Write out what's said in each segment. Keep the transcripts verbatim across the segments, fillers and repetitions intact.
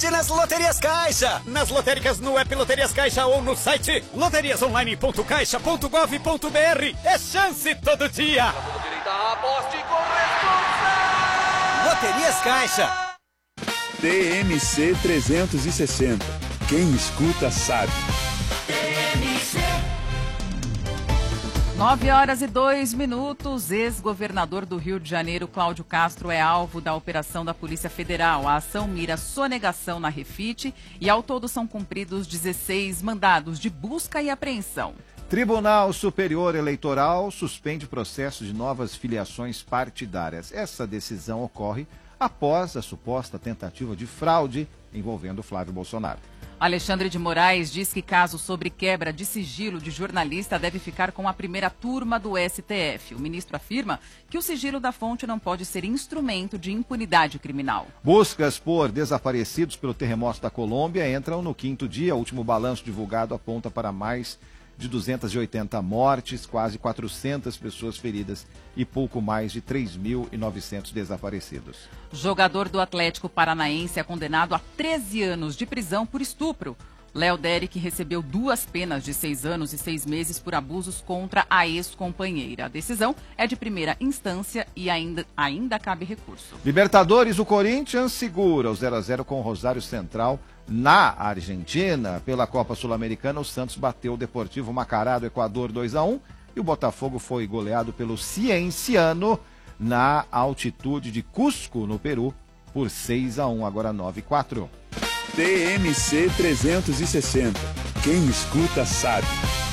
sorte nas Loterias Caixa. Nas lotéricas, no app Loterias Caixa ou no site loterias online ponto caixa ponto gov ponto br. É chance todo dia. Aposte com responsa. Loterias Caixa. T M C trezentos e sessenta. Quem escuta sabe. Nove horas e dois minutos. Ex-governador do Rio de Janeiro, Cláudio Castro, é alvo da operação da Polícia Federal. A ação mira sonegação na Refit e ao todo são cumpridos dezesseis mandados de busca e apreensão. Tribunal Superior Eleitoral suspende processo de novas filiações partidárias. Essa decisão ocorre após a suposta tentativa de fraude envolvendo Flávio Bolsonaro. Alexandre de Moraes diz que caso sobre quebra de sigilo de jornalista deve ficar com a primeira turma do S T F. O ministro afirma que o sigilo da fonte não pode ser instrumento de impunidade criminal. Buscas por desaparecidos pelo terremoto da Colômbia entram no quinto dia. O último balanço divulgado aponta para mais de duzentas e oitenta mortes, quase quatrocentas pessoas feridas e pouco mais de três mil e novecentos desaparecidos. Jogador do Atlético Paranaense é condenado a treze anos de prisão por estupro. Léo Derek recebeu duas penas de seis anos e seis meses por abusos contra a ex-companheira. A decisão é de primeira instância e ainda, ainda cabe recurso. Libertadores, o Corinthians segura o zero a zero com o Rosário Central na Argentina. Pela Copa Sul-Americana, o Santos bateu o Deportivo Macará do Equador dois a um e o Botafogo foi goleado pelo Cienciano na altitude de Cusco, no Peru, por seis a um, agora nove a quatro. T M C trezentos e sessenta. Quem escuta sabe.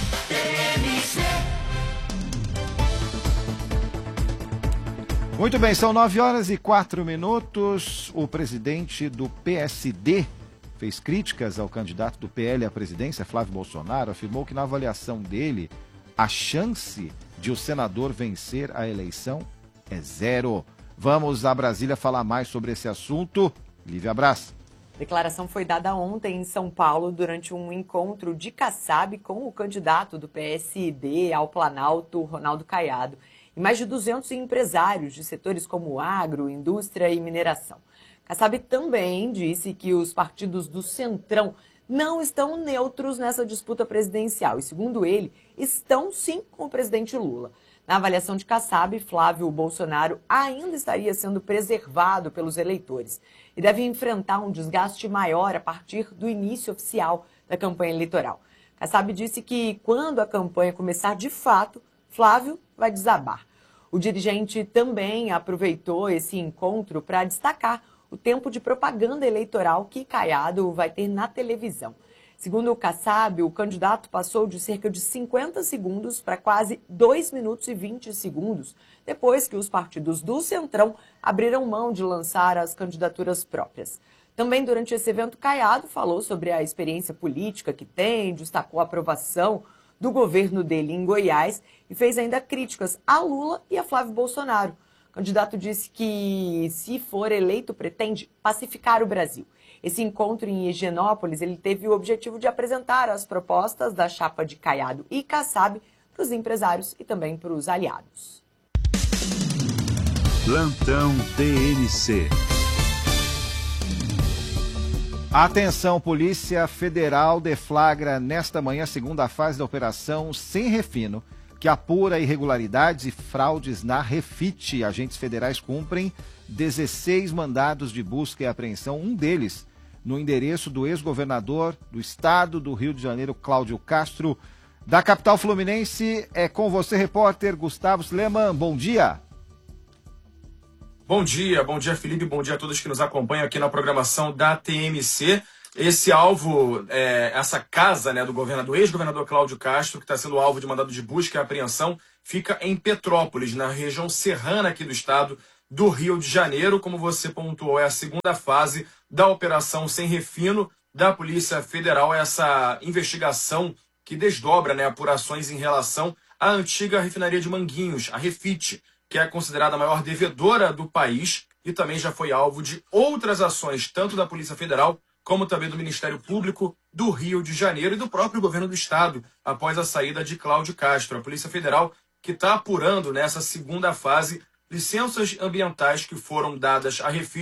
Muito bem, são nove horas e quatro minutos. O presidente do P S D fez críticas ao candidato do P L à presidência, Flávio Bolsonaro. Afirmou que na avaliação dele, a chance de o senador vencer a eleição é zero. Vamos a Brasília falar mais sobre esse assunto. Lívia Braz. A declaração foi dada ontem em São Paulo durante um encontro de Kassab com o candidato do P S D ao Planalto, Ronaldo Caiado, e mais de duzentos empresários de setores como agro, indústria e mineração. Kassab também disse que os partidos do Centrão não estão neutros nessa disputa presidencial e, segundo ele, estão sim com o presidente Lula. Na avaliação de Kassab, Flávio Bolsonaro ainda estaria sendo preservado pelos eleitores e deve enfrentar um desgaste maior a partir do início oficial da campanha eleitoral. Kassab disse que quando a campanha começar de fato, Flávio vai desabar. O dirigente também aproveitou esse encontro para destacar o tempo de propaganda eleitoral que Caiado vai ter na televisão. Segundo o Kassab, o candidato passou de cerca de cinquenta segundos para quase dois minutos e vinte segundos, depois que os partidos do Centrão abriram mão de lançar as candidaturas próprias. Também durante esse evento, Caiado falou sobre a experiência política que tem, destacou a aprovação do governo dele em Goiás e fez ainda críticas a Lula e a Flávio Bolsonaro. O candidato disse que, se for eleito, pretende pacificar o Brasil. Esse encontro em Higienópolis, ele teve o objetivo de apresentar as propostas da chapa de Caiado e Kassab para os empresários e também para os aliados. Plantão T N C. Atenção, Polícia Federal deflagra nesta manhã a segunda fase da Operação Sem Refino, que apura irregularidades e fraudes na Refit. Agentes federais cumprem dezesseis mandados de busca e apreensão, um deles no endereço do ex-governador do estado do Rio de Janeiro, Cláudio Castro. Da capital fluminense, é com você, repórter Gustavo Sleman. Bom dia. Bom dia, bom dia, Felipe, bom dia a todos que nos acompanham aqui na programação da T M C. Esse alvo, é, essa casa, né, do governador, ex-governador Cláudio Castro, que está sendo alvo de mandado de busca e apreensão, fica em Petrópolis, na região serrana aqui do estado do Rio de Janeiro. Como você pontuou, é a segunda fase da Operação Sem Refino da Polícia Federal, essa investigação que desdobra, né, apurações em relação à antiga refinaria de Manguinhos, a Refit, que é considerada a maior devedora do país e também já foi alvo de outras ações, tanto da Polícia Federal como também do Ministério Público do Rio de Janeiro e do próprio governo do estado, após a saída de Cláudio Castro. A Polícia Federal que está apurando nessa segunda fase licenças ambientais que foram dadas à Refit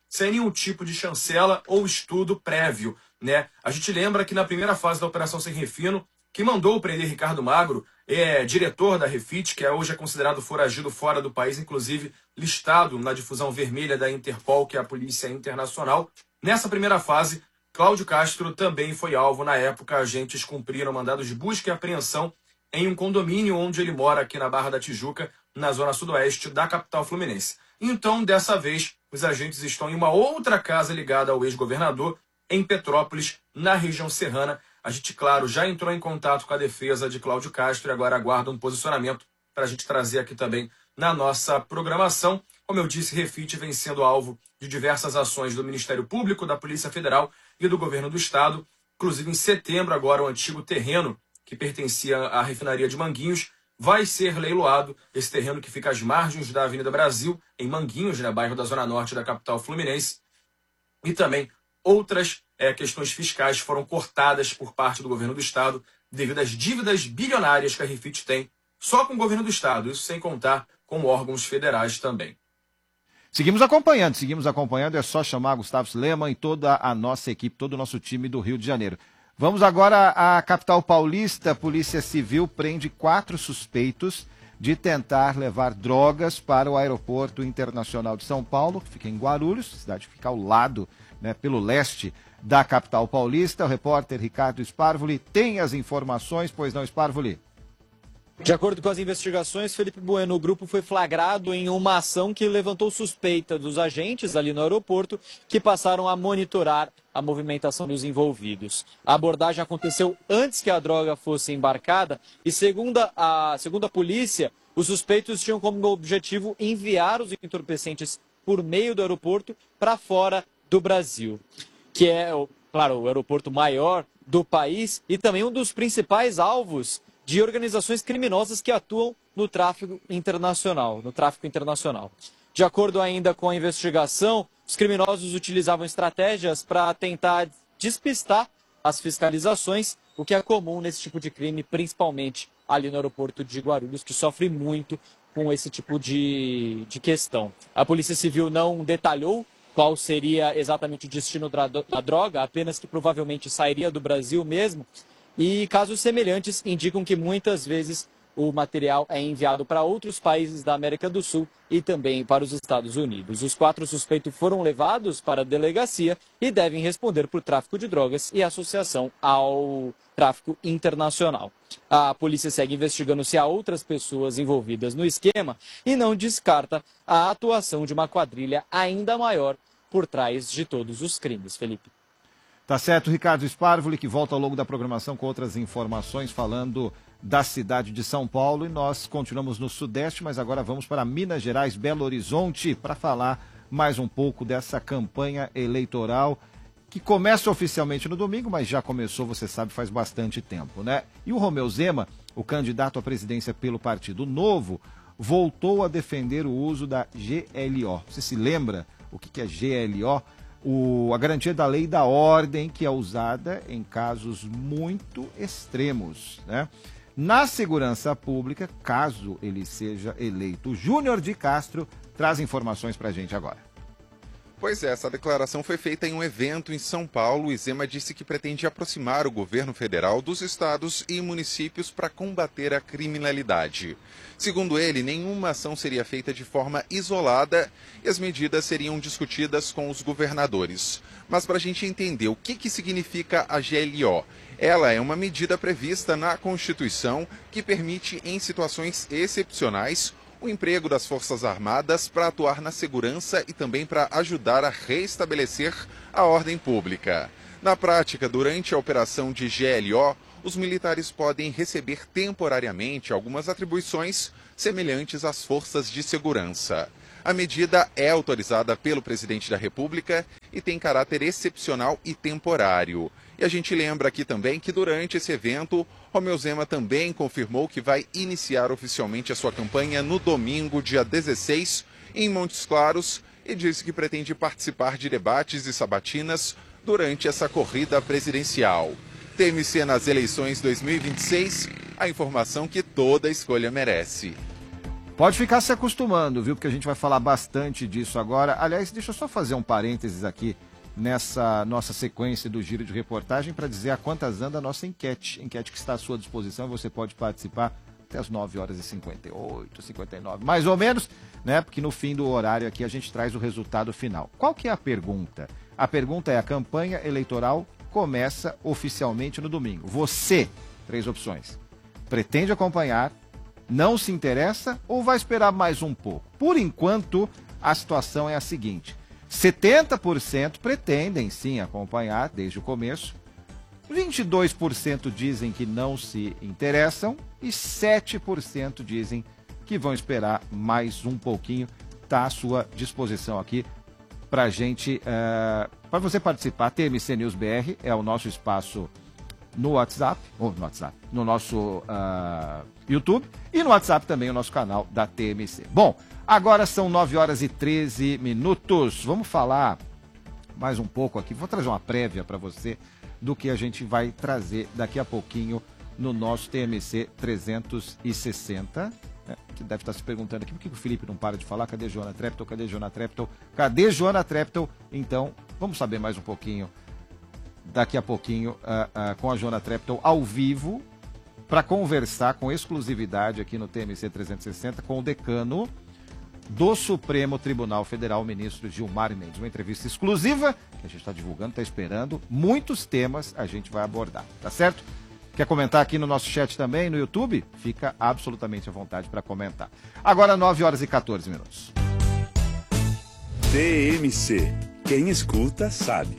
sem nenhum tipo de chancela ou estudo prévio, né? A gente lembra que na primeira fase da Operação Sem Refino, que mandou prender Ricardo Magro, é diretor da Refit, que hoje é considerado foragido fora do país, inclusive listado na difusão vermelha da Interpol, que é a Polícia Internacional. Nessa primeira fase, Cláudio Castro também foi alvo. Na época, agentes cumpriram mandados de busca e apreensão em um condomínio onde ele mora, aqui na Barra da Tijuca, na zona sudoeste da capital fluminense. Então, dessa vez, os agentes estão em uma outra casa ligada ao ex-governador, em Petrópolis, na região serrana. A gente, claro, já entrou em contato com a defesa de Cláudio Castro e agora aguarda um posicionamento para a gente trazer aqui também na nossa programação. Como eu disse, Refit vem sendo alvo de diversas ações do Ministério Público, da Polícia Federal e do Governo do Estado. Inclusive, em setembro, agora, o antigo terreno que pertencia à refinaria de Manguinhos vai ser leiloado. Esse terreno que fica às margens da Avenida Brasil, em Manguinhos, né, bairro da Zona Norte da capital fluminense. E também outras é, questões fiscais foram cortadas por parte do Governo do Estado devido às dívidas bilionárias que a Refit tem só com o Governo do Estado, isso sem contar com órgãos federais também. Seguimos acompanhando, seguimos acompanhando, é só chamar Gustavo Lehmann e toda a nossa equipe, todo o nosso time do Rio de Janeiro. Vamos agora à capital paulista. A Polícia Civil prende quatro suspeitos de tentar levar drogas para o Aeroporto Internacional de São Paulo, que fica em Guarulhos, cidade que fica ao lado, né, pelo leste da capital paulista. O repórter Ricardo Sparvoli tem as informações, pois não, Sparvoli? De acordo com as investigações, Felipe Bueno, o grupo foi flagrado em uma ação que levantou suspeita dos agentes ali no aeroporto que passaram a monitorar a movimentação dos envolvidos. A abordagem aconteceu antes que a droga fosse embarcada e, segundo a, segundo a polícia, os suspeitos tinham como objetivo enviar os entorpecentes por meio do aeroporto para fora do Brasil, que é, claro, o aeroporto maior do país e também um dos principais alvos de organizações criminosas que atuam no tráfico internacional, no tráfico internacional. De acordo ainda com a investigação, os criminosos utilizavam estratégias para tentar despistar as fiscalizações, o que é comum nesse tipo de crime, principalmente ali no aeroporto de Guarulhos, que sofre muito com esse tipo de, de questão. A Polícia Civil não detalhou qual seria exatamente o destino da droga, apenas que provavelmente sairia do Brasil mesmo. E casos semelhantes indicam que muitas vezes o material é enviado para outros países da América do Sul e também para os Estados Unidos. Os quatro suspeitos foram levados para a delegacia e devem responder por tráfico de drogas e associação ao tráfico internacional. A polícia segue investigando se há outras pessoas envolvidas no esquema e não descarta a atuação de uma quadrilha ainda maior por trás de todos os crimes, Felipe. Tá certo, Ricardo Sparvoli, que volta ao longo da programação com outras informações falando da cidade de São Paulo. E nós continuamos no Sudeste, mas agora vamos para Minas Gerais, Belo Horizonte, para falar mais um pouco dessa campanha eleitoral que começa oficialmente no domingo, mas já começou, você sabe, faz bastante tempo, né? E o Romeu Zema, o candidato à presidência pelo Partido Novo, voltou a defender o uso da G L O. Você se lembra o que é G L O? O, a garantia da lei e da ordem, que é usada em casos muito extremos, né? Na segurança pública, caso ele seja eleito. Júnior de Castro traz informações para a gente agora. Pois é, essa declaração foi feita em um evento em São Paulo e Zema disse que pretende aproximar o governo federal dos estados e municípios para combater a criminalidade. Segundo ele, nenhuma ação seria feita de forma isolada e as medidas seriam discutidas com os governadores. Mas para a gente entender o que, que significa a G L O, ela é uma medida prevista na Constituição que permite, em situações excepcionais, o emprego das Forças Armadas para atuar na segurança e também para ajudar a restabelecer a ordem pública. Na prática, durante a operação de G L O, os militares podem receber temporariamente algumas atribuições semelhantes às forças de segurança. A medida é autorizada pelo presidente da República e tem caráter excepcional e temporário. E a gente lembra aqui também que durante esse evento, Romeu Zema também confirmou que vai iniciar oficialmente a sua campanha no domingo, dia dezesseis, em Montes Claros, e disse que pretende participar de debates e sabatinas durante essa corrida presidencial. T M C nas eleições dois mil e vinte e seis, a informação que toda escolha merece. Pode ficar se acostumando, viu? Porque a gente vai falar bastante disso agora. Aliás, deixa eu só fazer um parênteses aqui nessa nossa sequência do giro de reportagem para dizer a quantas anda a nossa enquete. Enquete que está à sua disposição e você pode participar até as nove horas e cinquenta e oito, cinquenta e nove, mais ou menos, né? Porque no fim do horário aqui a gente traz o resultado final. Qual que é a pergunta? A pergunta é: a campanha eleitoral começa oficialmente no domingo. Você, três opções, pretende acompanhar, não se interessa ou vai esperar mais um pouco? Por enquanto, a situação é a seguinte: setenta por cento pretendem sim acompanhar desde o começo, vinte e dois por cento dizem que não se interessam e sete por cento dizem que vão esperar mais um pouquinho. Está à sua disposição aqui para gente, uh, para você participar. T M C News B R é o nosso espaço no WhatsApp, ou no WhatsApp, no nosso uh, YouTube e no WhatsApp também o nosso canal da T M C. Bom, agora são nove horas e treze minutos. Vamos falar mais um pouco aqui. Vou trazer uma prévia para você do que a gente vai trazer daqui a pouquinho no nosso T M C trezentos e sessenta. Né? Que deve estar se perguntando aqui por que o Felipe não para de falar. Cadê Joana Treptow? Cadê Joana Treptow? Cadê Joana Treptow? Então, vamos saber mais um pouquinho daqui a pouquinho uh, uh, com a Joana Treptow ao vivo para conversar com exclusividade aqui no T M C trezentos e sessenta com o decano do Supremo Tribunal Federal, o ministro Gilmar Mendes. Uma entrevista exclusiva que a gente está divulgando, está esperando. Muitos temas a gente vai abordar, tá certo? Quer comentar aqui no nosso chat também, no YouTube? Fica absolutamente à vontade para comentar. Agora, nove horas e quatorze minutos. T M C. Quem escuta, sabe.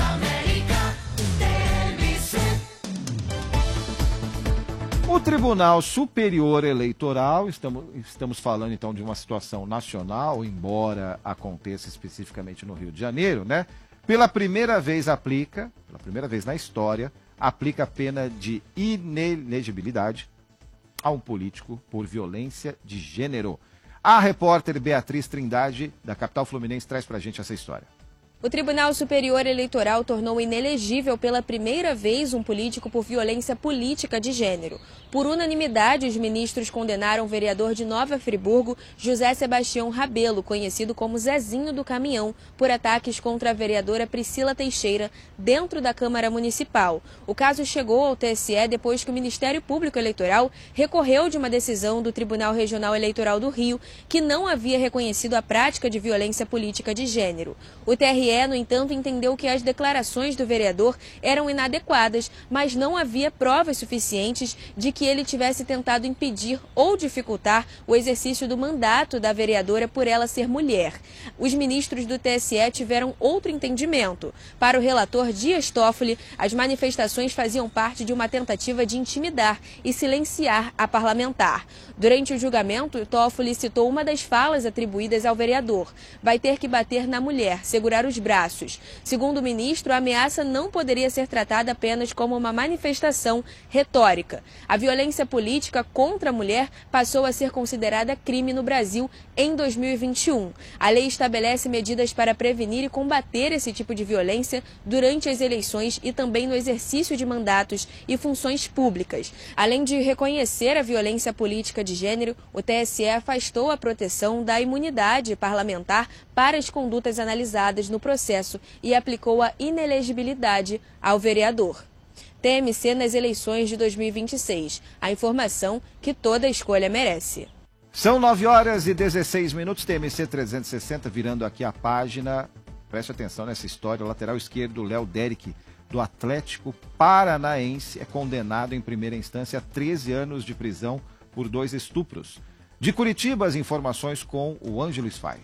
O Tribunal Superior Eleitoral, estamos, estamos falando então de uma situação nacional, embora aconteça especificamente no Rio de Janeiro, né? Pela primeira vez aplica, pela primeira vez na história, aplica a pena de inelegibilidade a um político por violência de gênero. A repórter Beatriz Trindade, da capital fluminense, traz pra gente essa história. O Tribunal Superior Eleitoral tornou inelegível pela primeira vez um político por violência política de gênero. Por unanimidade, os ministros condenaram o vereador de Nova Friburgo, José Sebastião Rabelo, conhecido como Zezinho do Caminhão, por ataques contra a vereadora Priscila Teixeira dentro da Câmara Municipal. O caso chegou ao T S E depois que o Ministério Público Eleitoral recorreu de uma decisão do Tribunal Regional Eleitoral do Rio, que não havia reconhecido a prática de violência política de gênero. O T R E, no entanto, entendeu que as declarações do vereador eram inadequadas, mas não havia provas suficientes de que ele tivesse tentado impedir ou dificultar o exercício do mandato da vereadora por ela ser mulher. Os ministros do T S E tiveram outro entendimento. Para o relator Dias Toffoli, as manifestações faziam parte de uma tentativa de intimidar e silenciar a parlamentar. Durante o julgamento, Toffoli citou uma das falas atribuídas ao vereador: vai ter que bater na mulher, segurar os braços. Segundo o ministro, a ameaça não poderia ser tratada apenas como uma manifestação retórica. A violência política contra a mulher passou a ser considerada crime no Brasil em dois mil e vinte e um. A lei estabelece medidas para prevenir e combater esse tipo de violência durante as eleições e também no exercício de mandatos e funções públicas. Além de reconhecer a violência política de gênero, o T S E afastou a proteção da imunidade parlamentar para as condutas analisadas no processo e aplicou a inelegibilidade ao vereador. T M C nas eleições de dois mil e vinte e seis. A informação que toda escolha merece. São nove horas e dezesseis minutos, T M C trezentos e sessenta, virando aqui a página. Preste atenção nessa história. O lateral esquerdo, Léo Derick, do Atlético Paranaense, é condenado em primeira instância a treze anos de prisão por dois estupros. De Curitiba, as informações com o Ângelo Sfai.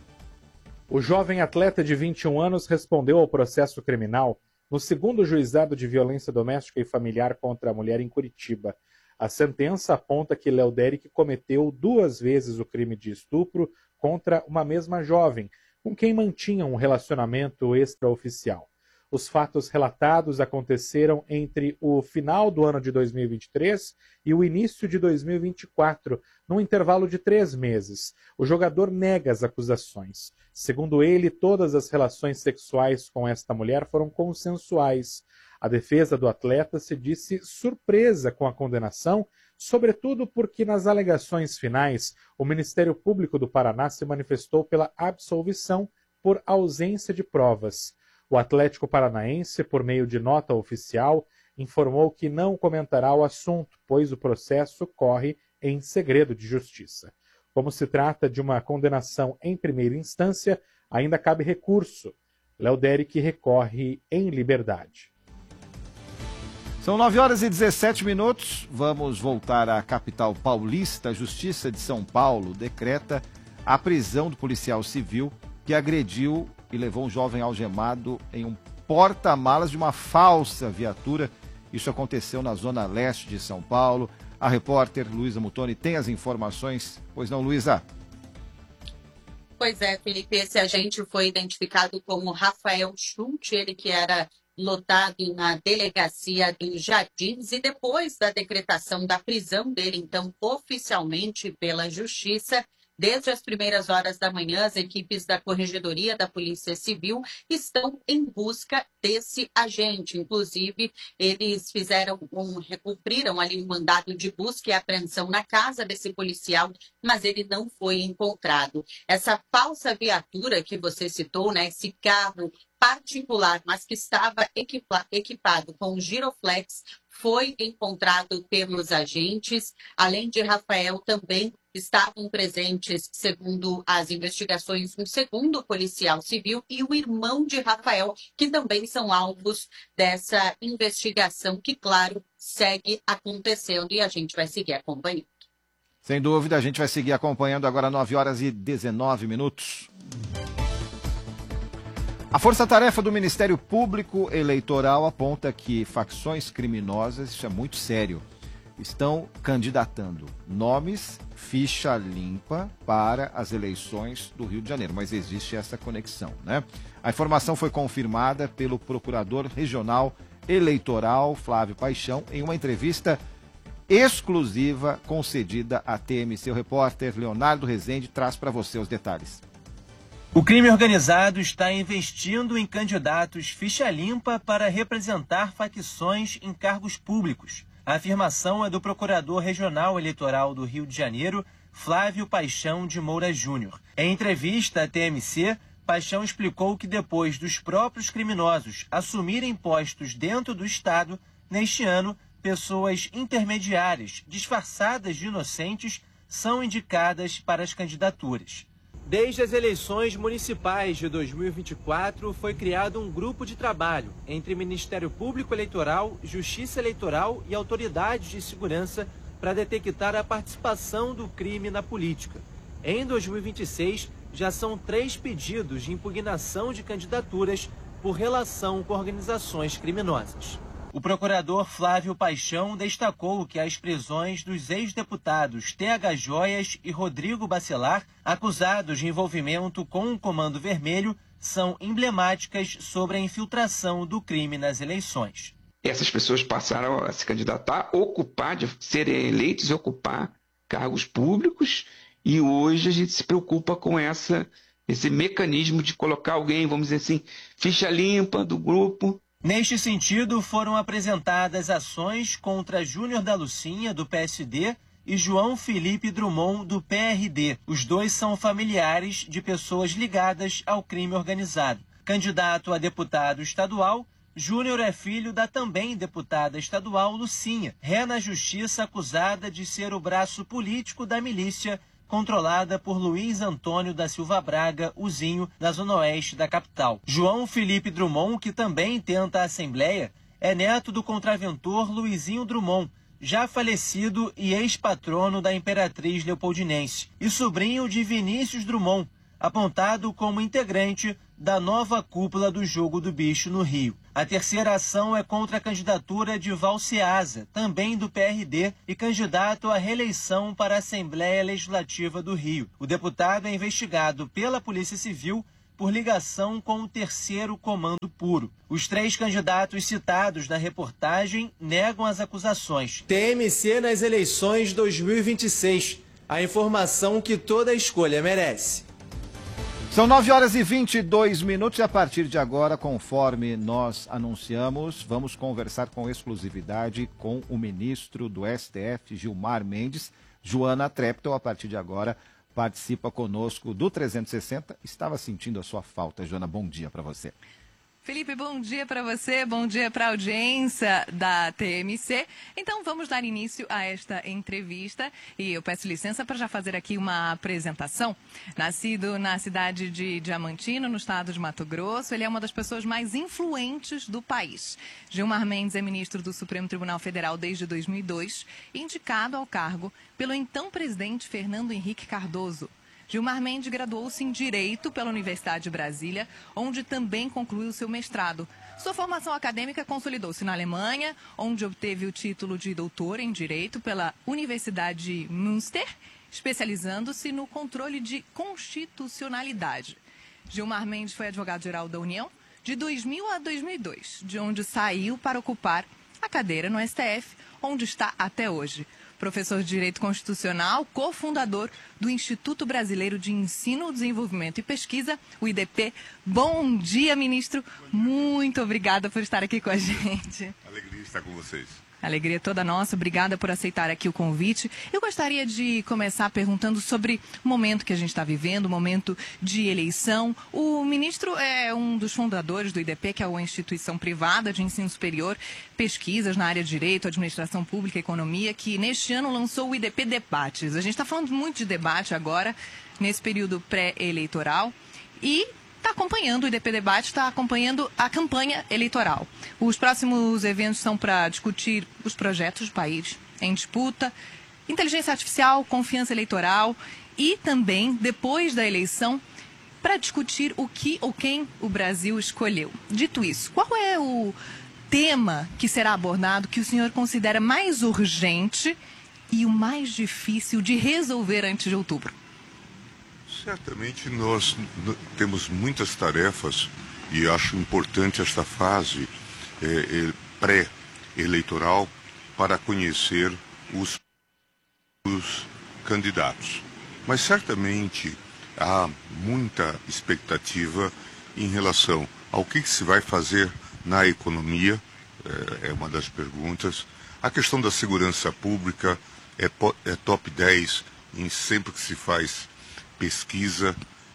O jovem atleta de vinte e um anos respondeu ao processo criminal no segundo juizado de violência doméstica e familiar contra a mulher em Curitiba. A sentença aponta que Léo Derick cometeu duas vezes o crime de estupro contra uma mesma jovem, com quem mantinha um relacionamento extraoficial. Os fatos relatados aconteceram entre o final do ano de dois mil e vinte e três e o início de dois mil e vinte e quatro, num intervalo de três meses. O jogador nega as acusações. Segundo ele, todas as relações sexuais com esta mulher foram consensuais. A defesa do atleta se disse surpresa com a condenação, sobretudo porque nas alegações finais o Ministério Público do Paraná se manifestou pela absolvição por ausência de provas. O Atlético Paranaense, por meio de nota oficial, informou que não comentará o assunto, pois o processo corre em segredo de justiça. Como se trata de uma condenação em primeira instância, ainda cabe recurso. Léo Derick recorre em liberdade. São nove horas e dezessete minutos. Vamos voltar à capital paulista. A Justiça de São Paulo decreta a prisão do policial civil que agrediu e levou um jovem algemado em um porta-malas de uma falsa viatura. Isso aconteceu na zona leste de São Paulo. A repórter Luísa Mutoni tem as informações. Pois não, Luísa? Pois é, Felipe, esse agente foi identificado como Rafael Schulte, ele que era lotado na delegacia dos Jardins, e depois da decretação da prisão dele, então, oficialmente pela Justiça, desde as primeiras horas da manhã, as equipes da Corregedoria da Polícia Civil estão em busca desse agente. Inclusive, eles fizeram um, cumpriram ali um mandado de busca e apreensão na casa desse policial, mas ele não foi encontrado. Essa falsa viatura que você citou, né, esse carro particular, mas que estava equipa, equipado com giroflex, foi encontrado pelos agentes. Além de Rafael, também estavam presentes, segundo as investigações, um segundo policial civil e o irmão de Rafael, que também são alvos dessa investigação, que, claro, segue acontecendo e a gente vai seguir acompanhando. Sem dúvida, a gente vai seguir acompanhando agora nove horas e dezenove minutos. A força-tarefa do Ministério Público Eleitoral aponta que facções criminosas, isso é muito sério, estão candidatando nomes, ficha limpa para as eleições do Rio de Janeiro. Mas existe essa conexão, né? A informação foi confirmada pelo Procurador Regional Eleitoral, Flávio Paixão, em uma entrevista exclusiva concedida à T M C. O repórter Leonardo Rezende traz para você os detalhes. O crime organizado está investindo em candidatos ficha limpa para representar facções em cargos públicos. A afirmação é do Procurador Regional Eleitoral do Rio de Janeiro, Flávio Paixão de Moura Júnior. Em entrevista à T M C, Paixão explicou que depois dos próprios criminosos assumirem postos dentro do Estado, neste ano, pessoas intermediárias, disfarçadas de inocentes, são indicadas para as candidaturas. Desde as eleições municipais de dois mil e vinte e quatro, foi criado um grupo de trabalho entre Ministério Público Eleitoral, Justiça Eleitoral e autoridades de segurança para detectar a participação do crime na política. Em dois mil e vinte e seis, já são três pedidos de impugnação de candidaturas por relação com organizações criminosas. O procurador Flávio Paixão destacou que as prisões dos ex-deputados T H Joias e Rodrigo Bacelar, acusados de envolvimento com o Comando Vermelho, são emblemáticas sobre a infiltração do crime nas eleições. Essas pessoas passaram a se candidatar, ocupar, de serem eleitos e ocupar cargos públicos, e hoje a gente se preocupa com essa, esse mecanismo de colocar alguém, vamos dizer assim, ficha limpa do grupo. Neste sentido, foram apresentadas ações contra Júnior da Lucinha, do P S D, e João Felipe Drummond, do P R D. Os dois são familiares de pessoas ligadas ao crime organizado. Candidato a deputado estadual, Júnior é filho da também deputada estadual Lucinha, ré na justiça acusada de ser o braço político da milícia controlada por Luiz Antônio da Silva Braga, o Zinho, da zona oeste da capital. João Felipe Drummond, que também tenta a Assembleia, é neto do contraventor Luizinho Drummond, já falecido e ex-patrono da Imperatriz Leopoldinense, e sobrinho de Vinícius Drummond, apontado como integrante da nova cúpula do Jogo do Bicho no Rio. A terceira ação é contra a candidatura de Valceasa, também do P R D, e candidato à reeleição para a Assembleia Legislativa do Rio. O deputado é investigado pela Polícia Civil por ligação com o terceiro Comando Puro. Os três candidatos citados na reportagem negam as acusações. T M C nas eleições dois mil e vinte e seis. A informação que toda escolha merece. São nove horas e vinte e dois minutos e a partir de agora, conforme nós anunciamos, vamos conversar com exclusividade com o ministro do S T F, Gilmar Mendes. Joana Treptow, a partir de agora, participa conosco do trezentos e sessenta. Estava sentindo a sua falta, Joana. Bom dia para você. Felipe, bom dia para você, bom dia para a audiência da T M C. Então vamos dar início a esta entrevista e eu peço licença para já fazer aqui uma apresentação. Nascido na cidade de Diamantino, no estado de Mato Grosso, ele é uma das pessoas mais influentes do país. Gilmar Mendes é ministro do Supremo Tribunal Federal desde dois mil e dois, indicado ao cargo pelo então presidente Fernando Henrique Cardoso. Gilmar Mendes graduou-se em Direito pela Universidade de Brasília, onde também concluiu seu mestrado. Sua formação acadêmica consolidou-se na Alemanha, onde obteve o título de doutor em Direito pela Universidade de Münster, especializando-se no controle de constitucionalidade. Gilmar Mendes foi advogado-geral da União de dois mil a dois mil e dois, de onde saiu para ocupar a cadeira no S T F, onde está até hoje. Professor de Direito Constitucional, cofundador do Instituto Brasileiro de Ensino, Desenvolvimento e Pesquisa, o I D P. Bom dia, ministro. Muito obrigada por estar aqui com a gente. Alegria estar com vocês. Alegria toda nossa. Obrigada por aceitar aqui o convite. Eu gostaria de começar perguntando sobre o momento que a gente está vivendo, o momento de eleição. O ministro é um dos fundadores do I D P, que é uma instituição privada de ensino superior, pesquisas na área de Direito, Administração Pública e Economia, que neste ano lançou o I D P Debates. A gente está falando muito de debate agora, nesse período pré-eleitoral. E está acompanhando, o I D P Debate está acompanhando a campanha eleitoral. Os próximos eventos são para discutir os projetos do país em disputa, inteligência artificial, confiança eleitoral e também, depois da eleição, para discutir o que ou quem o Brasil escolheu. Dito isso, qual é o tema que será abordado que o senhor considera mais urgente e o mais difícil de resolver antes de outubro? Certamente nós temos muitas tarefas e acho importante esta fase é, é, pré-eleitoral para conhecer os, os candidatos. Mas certamente há muita expectativa em relação ao que, que se vai fazer na economia, é, é uma das perguntas. A questão da segurança pública é, é top dez em sempre que se faz pesquisa,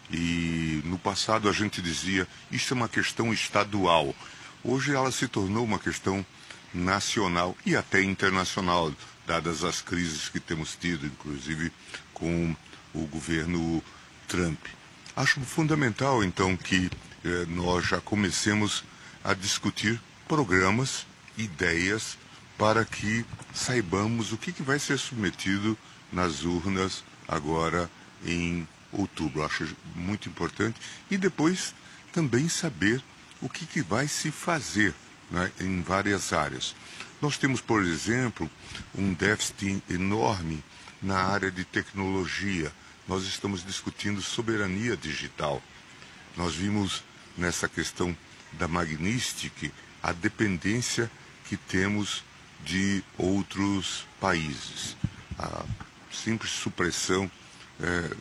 e no passado a gente dizia isso é uma questão estadual. Hoje ela se tornou uma questão nacional e até internacional, dadas as crises que temos tido, inclusive com o governo Trump. Acho fundamental então que eh, nós já comecemos a discutir programas, ideias, para que saibamos o que, que vai ser submetido nas urnas agora em outubro. Acho muito importante. E depois também saber o que, que vai se fazer, né, em várias áreas. Nós temos, por exemplo, um déficit enorme na área de tecnologia. Nós estamos discutindo soberania digital. Nós vimos nessa questão da Magnistic a dependência que temos de outros países. A simples supressão é,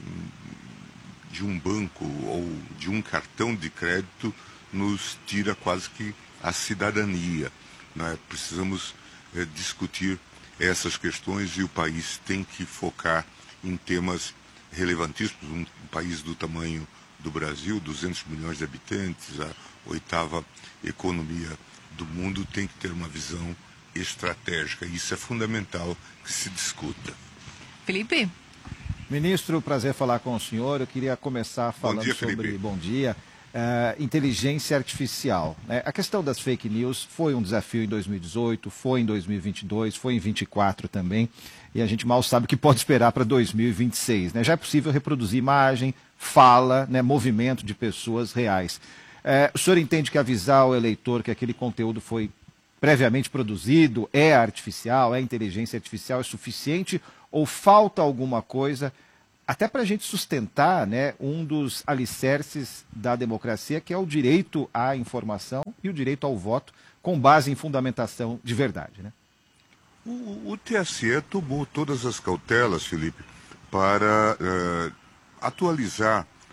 de um banco ou de um cartão de crédito nos tira quase que a cidadania, né? Precisamos é, discutir essas questões e o país tem que focar em temas relevantíssimos. Um, um país do tamanho do Brasil, duzentos milhões de habitantes, a oitava economia do mundo, tem que ter uma visão estratégica. Isso é fundamental que se discuta. Felipe? Ministro, prazer falar com o senhor. Eu queria começar falando bom dia, sobre, Felipe. bom dia, uh, inteligência artificial. Né? A questão das fake news foi um desafio em dois mil e dezoito, foi em dois mil e vinte e dois, foi em vinte e quatro também, e a gente mal sabe o que pode esperar para dois mil e vinte e seis. Né? Já é possível reproduzir imagem, fala, né, movimento de pessoas reais. Uh, o senhor entende que avisar o eleitor que aquele conteúdo foi previamente produzido, é artificial, é inteligência artificial, é suficiente ou falta alguma coisa, até para a gente sustentar, né, um dos alicerces da democracia, que é o direito à informação e o direito ao voto, com base em fundamentação de verdade, né? O, o T S E tomou todas as cautelas, Felipe, para uh, atualizar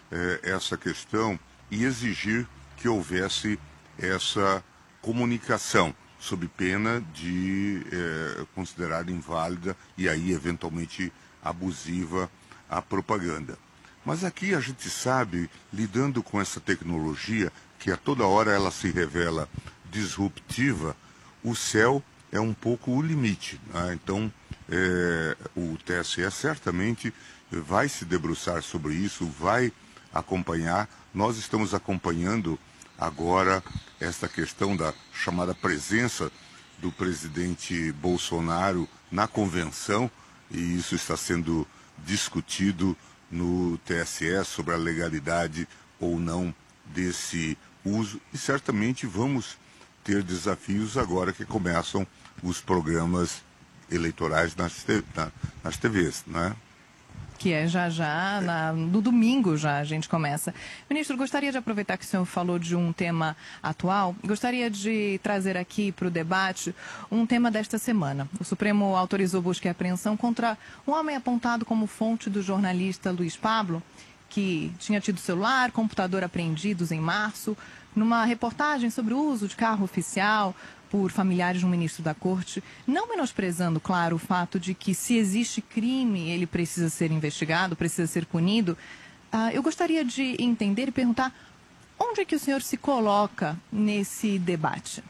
eh, essa questão e exigir que houvesse essa comunicação, sob pena de eh, considerar inválida e aí eventualmente abusiva a propaganda. Mas aqui a gente sabe, lidando com essa tecnologia, que a toda hora ela se revela disruptiva, o céu é um pouco o limite, né? Então, eh, o T S E certamente vai se debruçar sobre isso, vai acompanhar. Nós estamos acompanhando agora esta questão da chamada presença do presidente Bolsonaro na convenção, e isso está sendo discutido no T S E sobre a legalidade ou não desse uso, e certamente vamos ter desafios agora que começam os programas eleitorais nas, te, na, nas T Vs, né? Que é já já, na, no domingo já a gente começa. Ministro, gostaria de aproveitar que o senhor falou de um tema atual, gostaria de trazer aqui para o debate um tema desta semana. O Supremo autorizou busca e apreensão contra um homem apontado como fonte do jornalista Luiz Pablo, que tinha tido celular, computador apreendidos em março, numa reportagem sobre o uso de carro oficial por familiares de um ministro da Corte, não menosprezando, claro, o fato de que se existe crime, ele precisa ser investigado, precisa ser punido. Uh, eu gostaria de entender e perguntar onde é que o senhor se coloca nesse debate?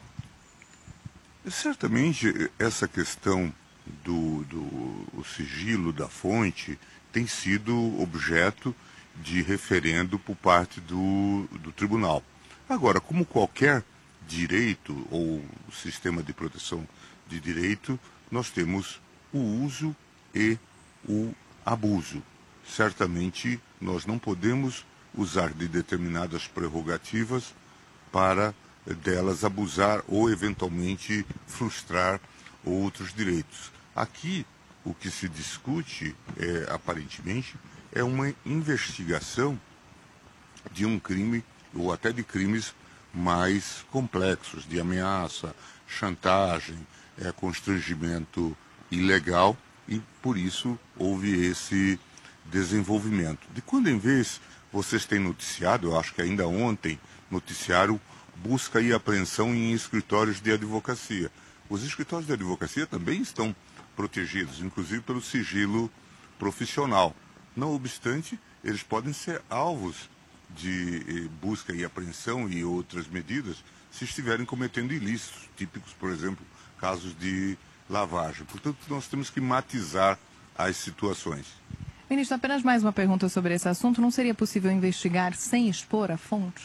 Certamente essa questão do, do o sigilo da fonte tem sido objeto de referendo por parte do, do tribunal. Agora, como qualquer direito ou sistema de proteção de direito, nós temos o uso e o abuso. Certamente nós não podemos usar de determinadas prerrogativas para delas abusar ou eventualmente frustrar outros direitos. Aqui o que se discute, é, aparentemente, é uma investigação de um crime ou até de crimes mais complexos, de ameaça, chantagem, é, constrangimento ilegal, e por isso houve esse desenvolvimento. De quando em vez vocês têm noticiado, eu acho que ainda ontem noticiaram busca e apreensão em escritórios de advocacia. Os escritórios de advocacia também estão protegidos, inclusive pelo sigilo profissional. Não obstante, eles podem ser alvos de busca e apreensão e outras medidas se estiverem cometendo ilícitos, típicos, por exemplo, casos de lavagem. Portanto, nós temos que matizar as situações. Ministro, apenas mais uma pergunta sobre esse assunto. Não seria possível investigar sem expor a fonte?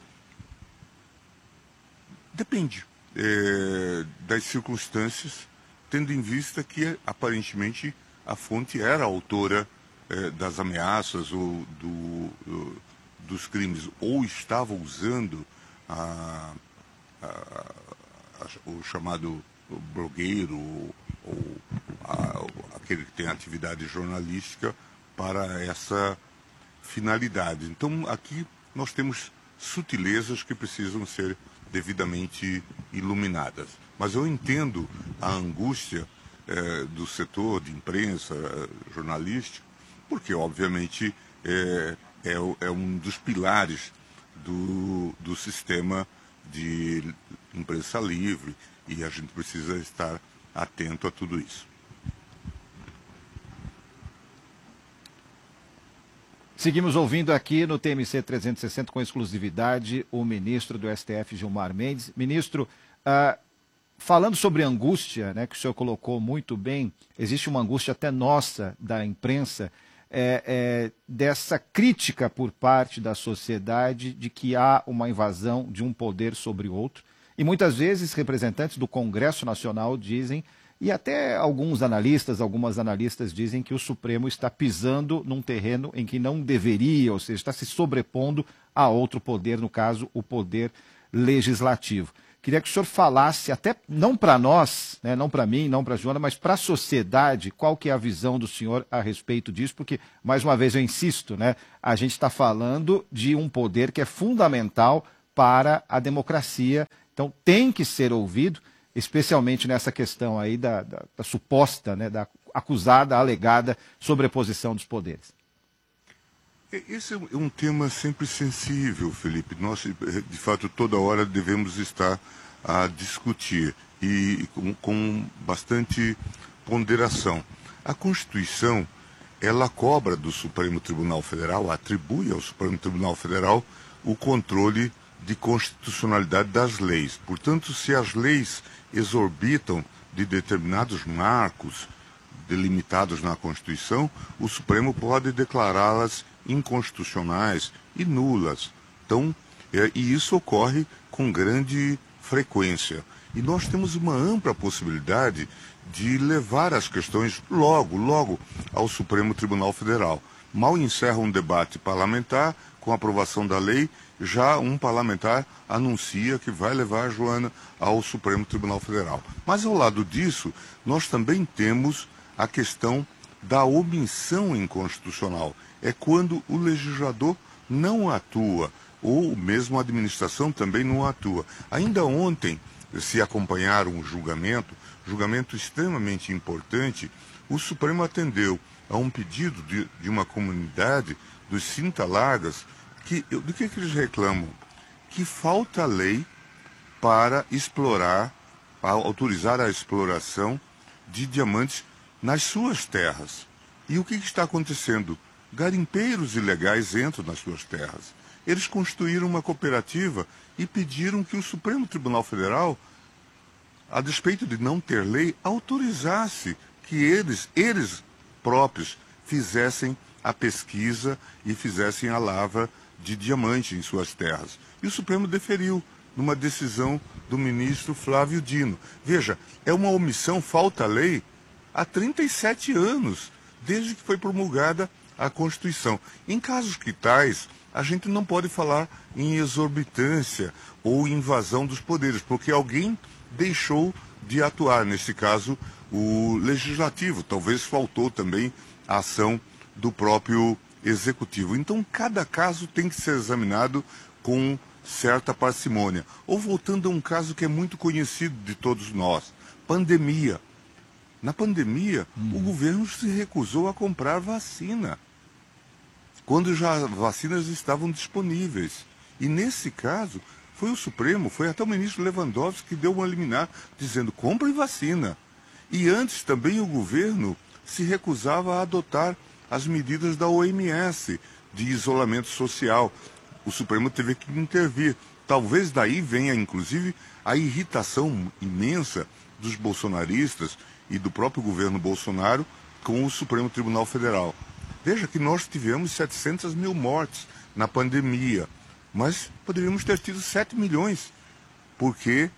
Depende é, das circunstâncias, tendo em vista que, aparentemente, a fonte era autora é, das ameaças ou do, do, dos crimes, ou estava usando a, a, a, o chamado blogueiro ou, ou a, aquele que tem atividade jornalística para essa finalidade. Então, aqui nós temos sutilezas que precisam ser devidamente iluminadas. Mas eu entendo a angústia eh, do setor de imprensa, jornalístico, porque, obviamente, é, é, é um dos pilares do, do sistema de imprensa livre, e a gente precisa estar atento a tudo isso. Seguimos ouvindo aqui no T M C trezentos e sessenta com exclusividade o ministro do S T F, Gilmar Mendes. Ministro, ah, falando sobre angústia, né, que o senhor colocou muito bem, existe uma angústia até nossa da imprensa, é, é, dessa crítica por parte da sociedade de que há uma invasão de um poder sobre outro. E muitas vezes representantes do Congresso Nacional dizem, e até alguns analistas, algumas analistas dizem que o Supremo está pisando num terreno em que não deveria, ou seja, está se sobrepondo a outro poder, no caso, o poder legislativo. Queria que o senhor falasse, até não para nós, né, não para mim, não para a Joana, mas para a sociedade, qual que é a visão do senhor a respeito disso, porque, mais uma vez, eu insisto, né, a gente está falando de um poder que é fundamental para a democracia, então tem que ser ouvido, especialmente nessa questão aí da, da, da suposta, né, da acusada, alegada sobreposição dos poderes. Esse é um tema sempre sensível, Felipe. Nós, de fato, toda hora devemos estar a discutir e com, com bastante ponderação. A Constituição, ela cobra do Supremo Tribunal Federal, atribui ao Supremo Tribunal Federal o controle de constitucionalidade das leis. Portanto, se as leis exorbitam de determinados marcos delimitados na Constituição, o Supremo pode declará-las inconstitucionais e nulas. Então, é, e isso ocorre com grande frequência. E nós temos uma ampla possibilidade de levar as questões logo, logo ao Supremo Tribunal Federal. Mal encerra um debate parlamentar, com a aprovação da lei, já um parlamentar anuncia que vai levar a Joana ao Supremo Tribunal Federal. Mas ao lado disso, nós também temos a questão da omissão inconstitucional. É quando o legislador não atua, ou mesmo a administração também não atua. Ainda ontem, se acompanharam um julgamento, julgamento extremamente importante, o Supremo atendeu a um pedido de, de uma comunidade dos Cinta-Largas, que, do que, que eles reclamam? Que falta lei para explorar, para autorizar a exploração de diamantes nas suas terras. E o que, que está acontecendo? Garimpeiros ilegais entram nas suas terras. Eles constituíram uma cooperativa e pediram que o Supremo Tribunal Federal, a despeito de não ter lei, autorizasse que eles, eles próprios fizessem a pesquisa e fizessem a lavra de diamante em suas terras. E o Supremo deferiu numa decisão do ministro Flávio Dino. Veja, é uma omissão, falta lei, há trinta e sete anos, desde que foi promulgada a Constituição. Em casos que tais, a gente não pode falar em exorbitância ou invasão dos poderes, porque alguém deixou de atuar, nesse caso, o legislativo. Talvez faltou também a ação do próprio executivo. Então, cada caso tem que ser examinado com certa parcimônia. Ou voltando a um caso que é muito conhecido de todos nós, pandemia. Na pandemia, hum. o governo se recusou a comprar vacina, quando já as vacinas estavam disponíveis. E nesse caso, foi o Supremo, foi até o ministro Lewandowski que deu uma liminar, dizendo, compre vacina. E antes também o governo se recusava a adotar as medidas da O M S de isolamento social. O Supremo teve que intervir. Talvez daí venha, inclusive, a irritação imensa dos bolsonaristas e do próprio governo Bolsonaro com o Supremo Tribunal Federal. Veja que nós tivemos setecentas mil mortes na pandemia, mas poderíamos ter tido sete milhões, porque,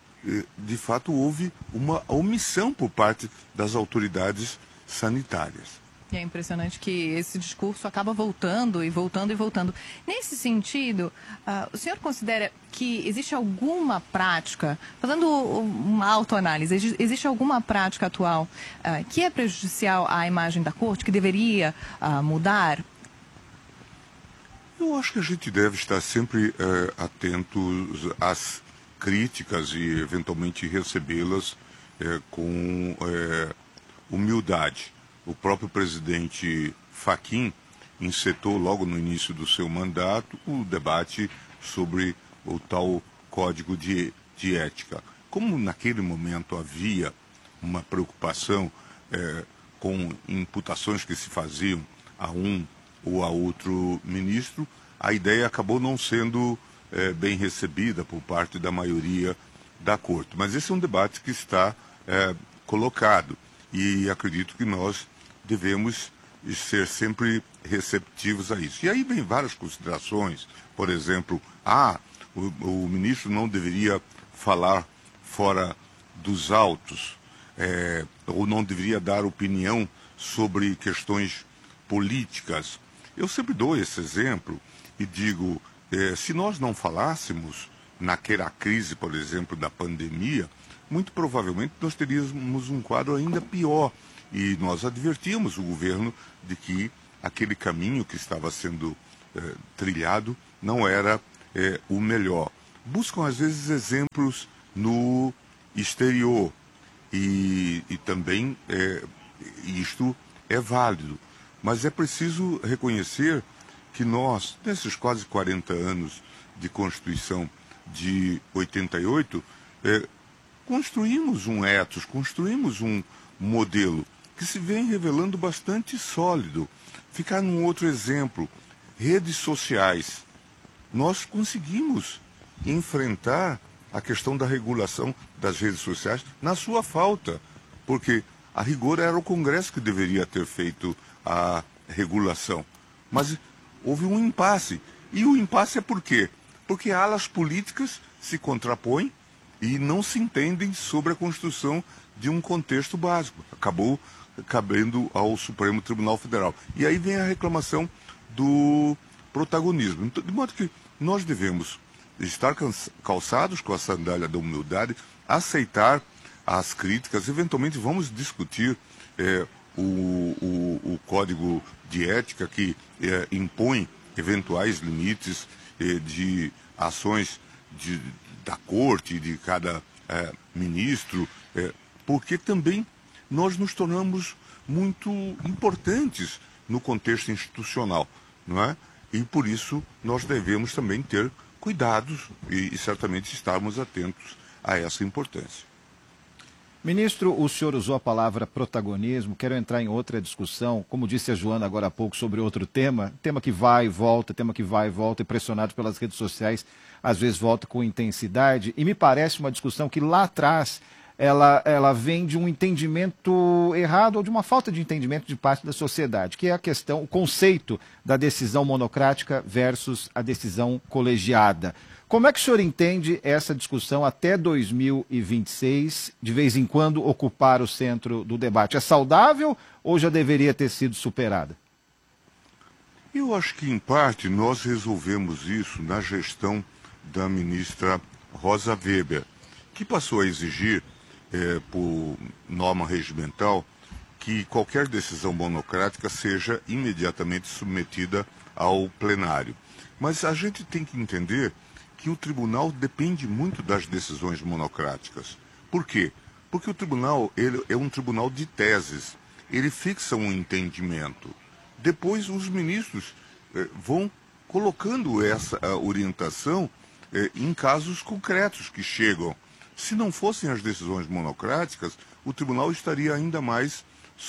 de fato, houve uma omissão por parte das autoridades sanitárias. E é impressionante que esse discurso acaba voltando e voltando e voltando. Nesse sentido, uh, o senhor considera que existe alguma prática, fazendo uma autoanálise, existe alguma prática atual uh, que é prejudicial à imagem da Corte, que deveria uh, mudar? Eu acho que a gente deve estar sempre uh, atentos às críticas e, eventualmente, recebê-las uh, com uh, humildade. O próprio presidente Fachin encetou logo no início do seu mandato o debate sobre o tal código de, de ética. Como naquele momento havia uma preocupação é, com imputações que se faziam a um ou a outro ministro, a ideia acabou não sendo é, bem recebida por parte da maioria da Corte. Mas esse é um debate que está é, colocado e acredito que nós devemos ser sempre receptivos a isso. E aí vem várias considerações, por exemplo, ah, o, o ministro não deveria falar fora dos autos, é, ou não deveria dar opinião sobre questões políticas. Eu sempre dou esse exemplo e digo, é, se nós não falássemos naquela crise, por exemplo, da pandemia, muito provavelmente nós teríamos um quadro ainda pior. E nós advertimos o governo de que aquele caminho que estava sendo eh, trilhado não era eh, o melhor. Buscam, às vezes, exemplos no exterior. E, e também eh, isto é válido. Mas é preciso reconhecer que nós, nesses quase quarenta anos de Constituição de oitenta e oito, é, construímos um ethos, construímos um modelo que se vem revelando bastante sólido. Ficar num outro exemplo, redes sociais. Nós conseguimos enfrentar a questão da regulação das redes sociais na sua falta, porque a rigor era o Congresso que deveria ter feito a regulação. Mas houve um impasse. E o impasse é por quê? Porque alas políticas se contrapõem e não se entendem sobre a construção de um contexto básico. Acabou cabendo ao Supremo Tribunal Federal. E aí vem a reclamação do protagonismo. Então, de modo que nós devemos estar calçados com a sandália da humildade, aceitar as críticas, eventualmente vamos discutir é, o, o, o código de ética que é, impõe eventuais limites é, de ações de, da corte, de cada é, ministro, é, porque também nós nos tornamos muito importantes no contexto institucional, não é? E por isso nós devemos também ter cuidados e, e certamente estarmos atentos a essa importância. Ministro, o senhor usou a palavra protagonismo, quero entrar em outra discussão, como disse a Joana agora há pouco sobre outro tema, tema que vai e volta, tema que vai e volta, e pressionado pelas redes sociais, às vezes volta com intensidade, e me parece uma discussão que lá atrás ela, ela vem de um entendimento errado ou de uma falta de entendimento de parte da sociedade, que é a questão, o conceito da decisão monocrática versus a decisão colegiada. Como é que o senhor entende essa discussão até dois mil e vinte e seis, de vez em quando ocupar o centro do debate? É saudável ou já deveria ter sido superada? Eu acho que, em parte, nós resolvemos isso na gestão da ministra Rosa Weber, que passou a exigir, é, por norma regimental, que qualquer decisão monocrática seja imediatamente submetida ao plenário. Mas a gente tem que entender que o tribunal depende muito das decisões monocráticas. Por quê? Porque o tribunal ele é um tribunal de teses. Ele fixa um entendimento. Depois os ministros eh, vão colocando essa orientação eh, em casos concretos que chegam. Se não fossem as decisões monocráticas, o tribunal estaria ainda mais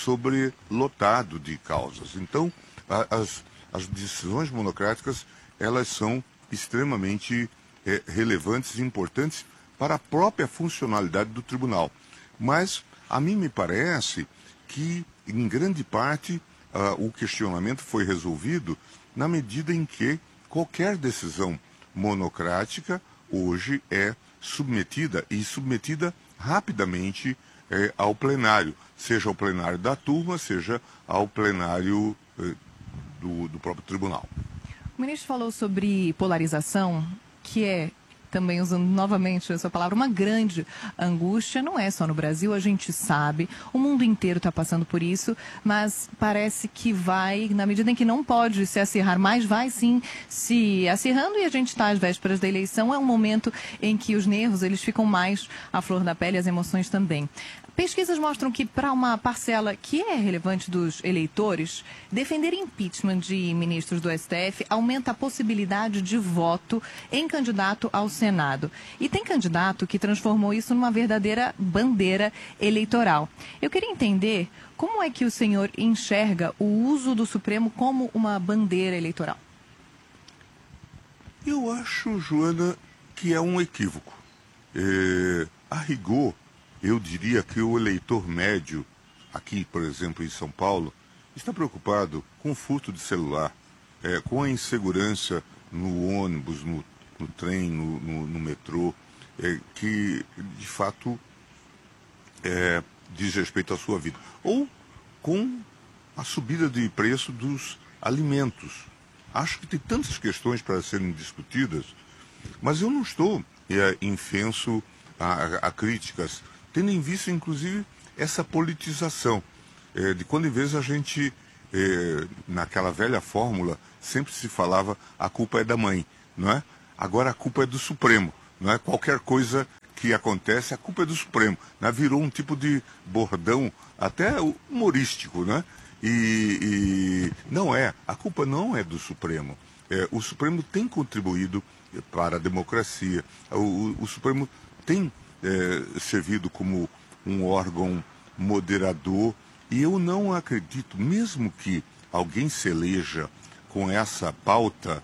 sobrelotado de causas. Então, a, as, as decisões monocráticas, elas são extremamente é, relevantes e importantes para a própria funcionalidade do tribunal. Mas a mim me parece que, em grande parte, uh, o questionamento foi resolvido na medida em que qualquer decisão monocrática hoje é submetida e submetida rapidamente é, ao plenário, seja ao plenário da turma, seja ao plenário é, do, do próprio tribunal. O ministro falou sobre polarização, que é, também usando novamente essa palavra, uma grande angústia. Não é só no Brasil, a gente sabe, o mundo inteiro está passando por isso, mas parece que vai, na medida em que não pode se acirrar mais, vai sim se acirrando, e a gente está às vésperas da eleição, é um momento em que os nervos eles ficam mais à flor da pele, as emoções também. Pesquisas mostram que, para uma parcela que é relevante dos eleitores, defender impeachment de ministros do S T F aumenta a possibilidade de voto em candidato ao Senado. E tem candidato que transformou isso numa verdadeira bandeira eleitoral. Eu queria entender como é que o senhor enxerga o uso do Supremo como uma bandeira eleitoral. Eu acho, Joana, que é um equívoco. É, a rigor, eu diria que o eleitor médio, aqui, por exemplo, em São Paulo, está preocupado com o furto de celular, é, com a insegurança no ônibus, no, no trem, no, no, no metrô, é, que, de fato, é, diz respeito à sua vida. Ou com a subida de preço dos alimentos. Acho que tem tantas questões para serem discutidas, mas eu não estou é, infenso a, a críticas, tendo em vista, inclusive, essa politização. É, de quando em vez a gente, é, naquela velha fórmula, sempre se falava a culpa é da mãe, não é? Agora a culpa é do Supremo, não é? Qualquer coisa que acontece, a culpa é do Supremo. Né? Virou um tipo de bordão até humorístico, né? E, e não é, a culpa não é do Supremo. É, o Supremo tem contribuído para a democracia. O, o, o Supremo tem é, servido como um órgão moderador, e eu não acredito, mesmo que alguém se eleja com essa pauta,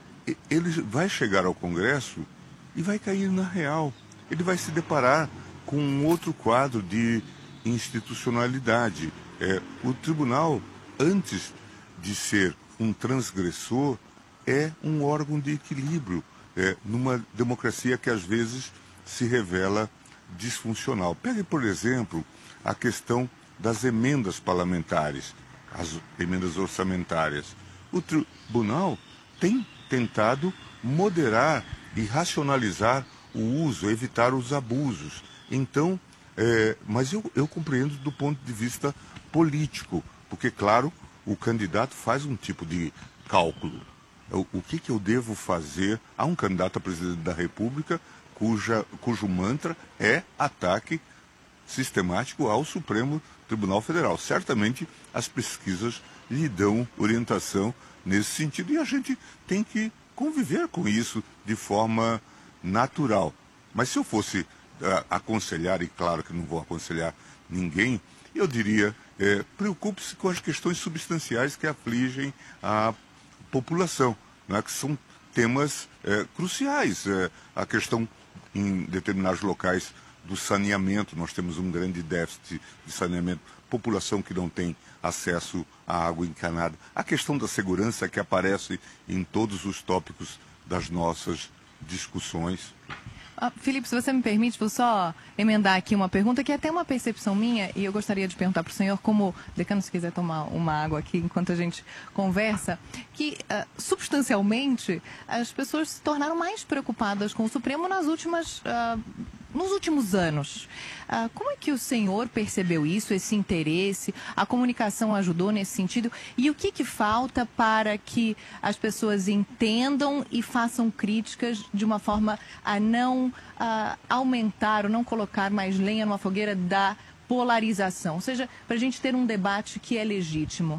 ele vai chegar ao Congresso e vai cair na real. Ele vai se deparar com um outro quadro de institucionalidade. É, o tribunal, antes de ser um transgressor, é um órgão de equilíbrio, é, numa democracia que às vezes se revela disfuncional. Pegue, por exemplo, a questão das emendas parlamentares, as emendas orçamentárias. O tribunal tem tentado moderar e racionalizar o uso, evitar os abusos. Então, é, mas eu, eu compreendo do ponto de vista político, porque, claro, o candidato faz um tipo de cálculo. O, o que, que eu devo fazer a um candidato a presidente da República cuja, cujo mantra é ataque sistemático ao Supremo Tribunal Federal? Certamente as pesquisas lhe dão orientação nesse sentido e a gente tem que conviver com isso de forma natural. Mas se eu fosse uh, aconselhar, e claro que não vou aconselhar ninguém, eu diria, é, preocupe-se com as questões substanciais que afligem a população, né, que são temas é, cruciais. É, a questão em determinados locais do saneamento, nós temos um grande déficit de saneamento, população que não tem acesso à água encanada. A questão da segurança que aparece em todos os tópicos das nossas discussões. Ah, Felipe, se você me permite, vou só emendar aqui uma pergunta que é até uma percepção minha e eu gostaria de perguntar para o senhor, como, decano, se quiser tomar uma água aqui enquanto a gente conversa, que uh, substancialmente as pessoas se tornaram mais preocupadas com o Supremo nas últimas... Uh, nos últimos anos. Ah, como é que o senhor percebeu isso, esse interesse? A comunicação ajudou nesse sentido? E o que, que falta para que as pessoas entendam e façam críticas de uma forma a não ah, aumentar ou não colocar mais lenha numa fogueira da polarização? Ou seja, para a gente ter um debate que é legítimo.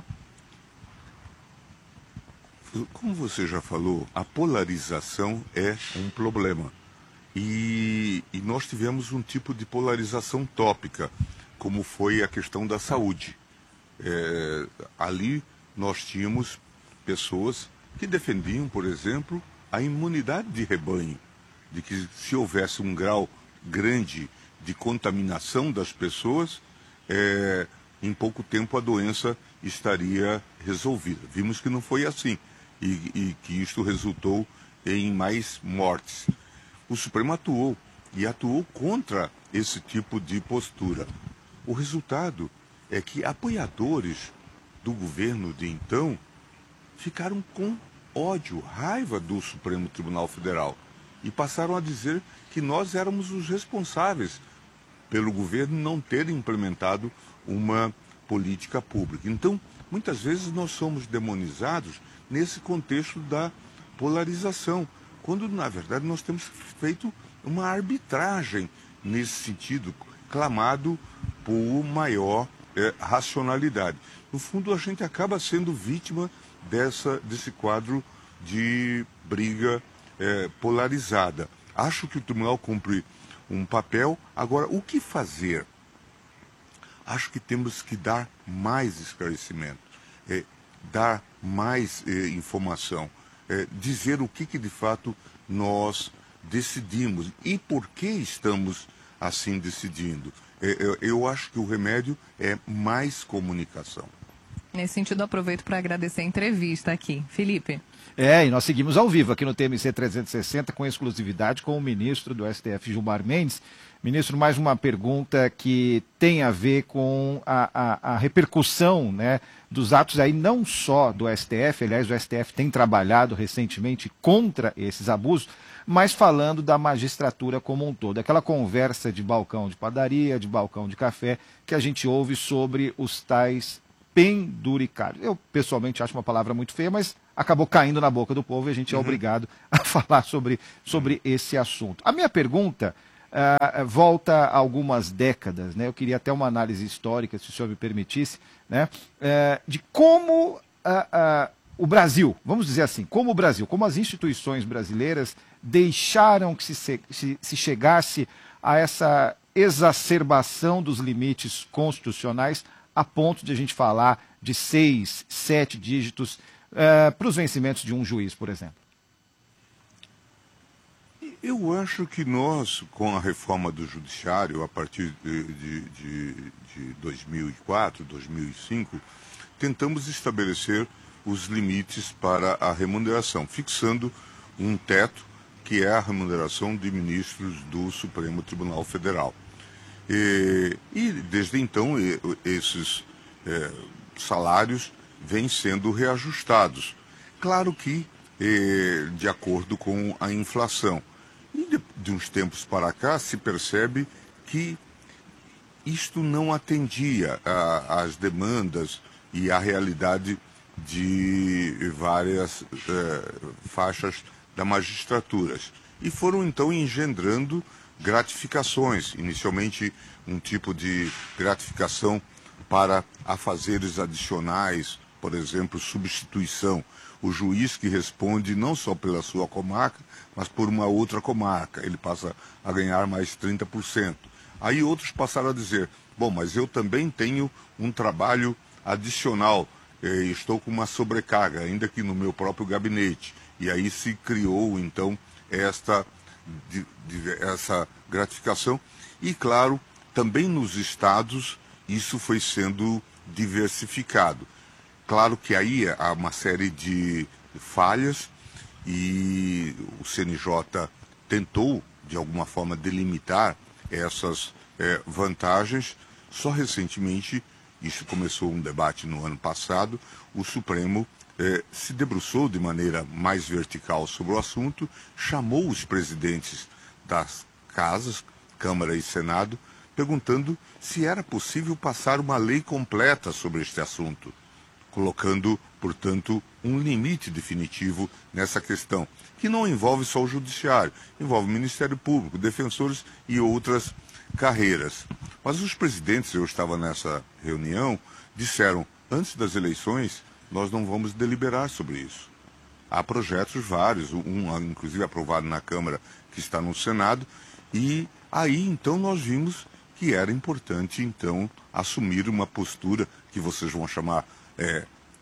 Como você já falou, a polarização é um problema. E, e nós tivemos um tipo de polarização tópica, como foi a questão da saúde. É, ali nós tínhamos pessoas que defendiam, por exemplo, a imunidade de rebanho, de que se houvesse um grau grande de contaminação das pessoas, é, em pouco tempo a doença estaria resolvida. Vimos que não foi assim e, e que isto resultou em mais mortes. O Supremo atuou, e atuou contra esse tipo de postura. O resultado é que apoiadores do governo de então ficaram com ódio, raiva do Supremo Tribunal Federal e passaram a dizer que nós éramos os responsáveis pelo governo não ter implementado uma política pública. Então, muitas vezes nós somos demonizados nesse contexto da polarização, quando, na verdade, nós temos feito uma arbitragem nesse sentido, clamado por maior é, racionalidade. No fundo, a gente acaba sendo vítima dessa, desse quadro de briga é, polarizada. Acho que o tribunal cumpre um papel. Agora, o que fazer? Acho que temos que dar mais esclarecimento, é, dar mais é, informação. É, dizer o que, que de fato nós decidimos e por que estamos assim decidindo. É, eu, eu acho que o remédio é mais comunicação. Nesse sentido, aproveito para agradecer a entrevista aqui. Felipe. É, e nós seguimos ao vivo aqui no T M C trezentos e sessenta com exclusividade com o ministro do S T F, Gilmar Mendes. Ministro, mais uma pergunta que tem a ver com a, a, a repercussão, né, dos atos aí, não só do S T F, aliás, o S T F tem trabalhado recentemente contra esses abusos, mas falando da magistratura como um todo. Aquela conversa de balcão de padaria, de balcão de café, que a gente ouve sobre os tais penduricários. Eu, pessoalmente, acho uma palavra muito feia, mas acabou caindo na boca do povo e a gente é uhum. obrigado a falar sobre, sobre esse assunto. A minha pergunta... uh, volta algumas décadas, né? Eu queria até uma análise histórica, se o senhor me permitisse, né? Uh, de como uh, uh, o Brasil, vamos dizer assim, como o Brasil, como as instituições brasileiras deixaram que se, se, se chegasse a essa exacerbação dos limites constitucionais a ponto de a gente falar de seis, sete dígitos uh, para os vencimentos de um juiz, por exemplo. Eu acho que nós, com a reforma do judiciário, a partir de, de, de, de dois mil e quatro, dois mil e cinco, tentamos estabelecer os limites para a remuneração, fixando um teto que é a remuneração de ministros do Supremo Tribunal Federal. E, e desde então, esses é, salários vêm sendo reajustados. Claro que é, de acordo com a inflação. E de, de uns tempos para cá se percebe que isto não atendia às demandas e à realidade de várias é, faixas da magistratura. E foram então engendrando gratificações, inicialmente um tipo de gratificação para afazeres adicionais, por exemplo, substituição. O juiz que responde não só pela sua comarca, mas por uma outra comarca, ele passa a ganhar mais trinta por cento. Aí outros passaram a dizer, bom, mas eu também tenho um trabalho adicional, eh, estou com uma sobrecarga, ainda que no meu próprio gabinete. E aí se criou, então, esta, de, de, essa gratificação. E, claro, também nos estados isso foi sendo diversificado. Claro que aí há uma série de falhas e o C N J tentou, de alguma forma, delimitar essas eh, vantagens. Só recentemente, isso começou um debate no ano passado, o Supremo eh, se debruçou de maneira mais vertical sobre o assunto, chamou os presidentes das casas, Câmara e Senado, perguntando se era possível passar uma lei completa sobre este assunto, colocando, portanto, um limite definitivo nessa questão, que não envolve só o Judiciário, envolve o Ministério Público, defensores e outras carreiras. Mas os presidentes, eu estava nessa reunião, disseram, antes das eleições, nós não vamos deliberar sobre isso. Há projetos vários, um inclusive aprovado na Câmara, que está no Senado, e aí então nós vimos que era importante, então, assumir uma postura que vocês vão chamar é,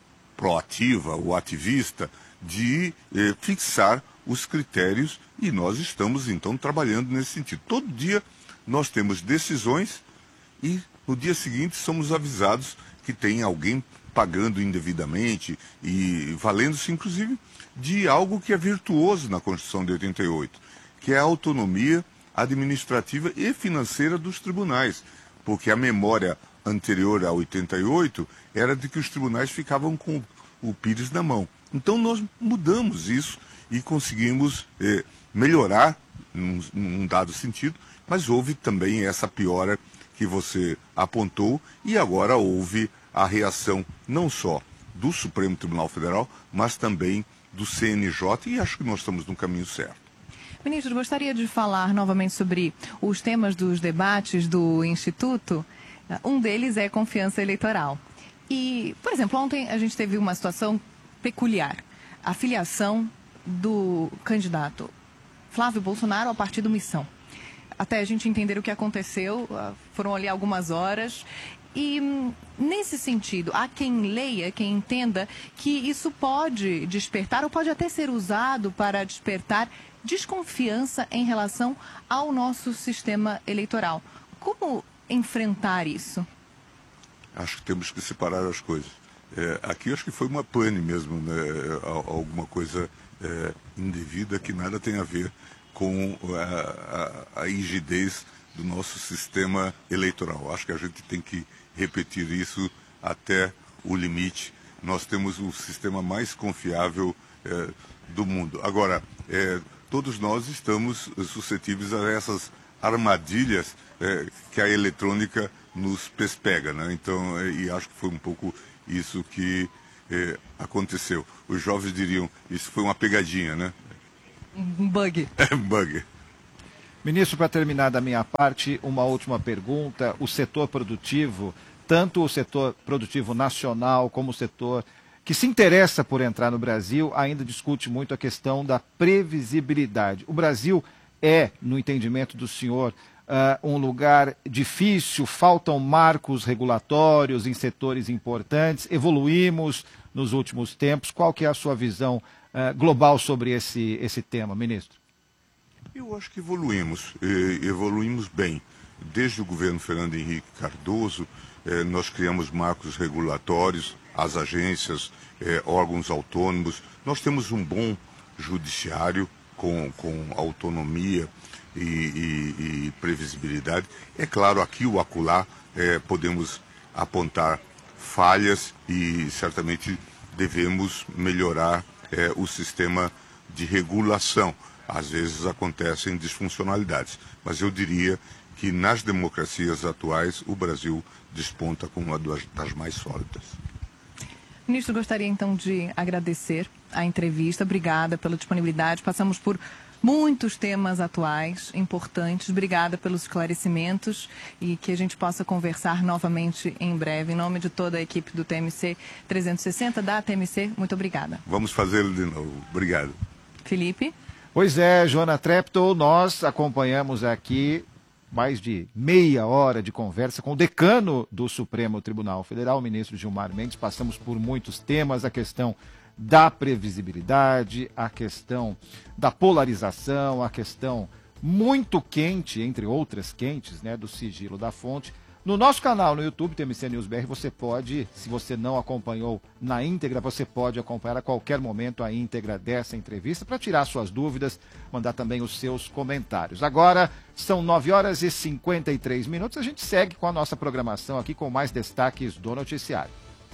proativa ou ativista, de é, fixar os critérios, e nós estamos, então, trabalhando nesse sentido. Todo dia nós temos decisões e, no dia seguinte, somos avisados que tem alguém pagando indevidamente e valendo-se, inclusive, de algo que é virtuoso na Constituição de oitenta e oito, que é a autonomia administrativa e financeira dos tribunais, porque a memória anterior a oitenta e oito era de que os tribunais ficavam com o pires na mão. Então nós mudamos isso e conseguimos eh, melhorar num, num dado sentido, mas houve também essa piora que você apontou e agora houve a reação não só do Supremo Tribunal Federal, mas também do C N J, e acho que nós estamos no caminho certo. Ministro, gostaria de falar novamente sobre os temas dos debates do Instituto. Um deles é confiança eleitoral. E, por exemplo, ontem a gente teve uma situação peculiar. A filiação do candidato Flávio Bolsonaro ao partido Missão. Até a gente entender o que aconteceu, foram ali algumas horas. E, nesse sentido, há quem leia, quem entenda que isso pode despertar, ou pode até ser usado para despertar desconfiança em relação ao nosso sistema eleitoral. Como enfrentar isso? Acho que temos que separar as coisas. É, aqui acho que foi uma pane mesmo, né? Alguma coisa é, indevida que nada tem a ver com a, a, a rigidez do nosso sistema eleitoral. Acho que a gente tem que repetir isso até o limite. Nós temos o sistema mais confiável é, do mundo. Agora, é, todos nós estamos suscetíveis a essas armadilhas é, que a eletrônica nos pespega, né? Então, é, e acho que foi um pouco isso que é, aconteceu. Os jovens diriam, isso foi uma pegadinha, né? Um bug. É, um bug. Ministro, para terminar da minha parte, uma última pergunta. O setor produtivo, tanto o setor produtivo nacional como o setor que se interessa por entrar no Brasil, ainda discute muito a questão da previsibilidade. O Brasil é, no entendimento do senhor, uh, um lugar difícil, faltam marcos regulatórios em setores importantes, evoluímos nos últimos tempos. Qual que é a sua visão uh, global sobre esse, esse tema, ministro? Eu acho que evoluímos, e evoluímos bem. Desde o governo Fernando Henrique Cardoso, eh, nós criamos marcos regulatórios, as agências, eh, órgãos autônomos. Nós temos um bom judiciário com, com autonomia e, e, e previsibilidade. É claro, aqui ou acolá eh, podemos apontar falhas e certamente devemos melhorar eh, o sistema de regulação. Às vezes acontecem disfuncionalidades, mas eu diria que nas democracias atuais o Brasil desponta como uma das mais sólidas. Ministro, gostaria então de agradecer a entrevista. Obrigada pela disponibilidade. Passamos por muitos temas atuais, importantes. Obrigada pelos esclarecimentos e que a gente possa conversar novamente em breve. Em nome de toda a equipe do T M C trezentos e sessenta, da T M C, muito obrigada. Vamos fazê-lo de novo. Obrigado. Felipe? Pois é, Joana Treptow, nós acompanhamos aqui mais de meia hora de conversa com o decano do Supremo Tribunal Federal, o ministro Gilmar Mendes. Passamos por muitos temas, a questão da previsibilidade, a questão da polarização, a questão muito quente, entre outras quentes, né, do sigilo da fonte. No nosso canal no YouTube, T M C News B R, você pode, se você não acompanhou na íntegra, você pode acompanhar a qualquer momento a íntegra dessa entrevista para tirar suas dúvidas, mandar também os seus comentários. Agora são nove horas e cinquenta e três minutos, a gente segue com a nossa programação aqui com mais destaques do noticiário.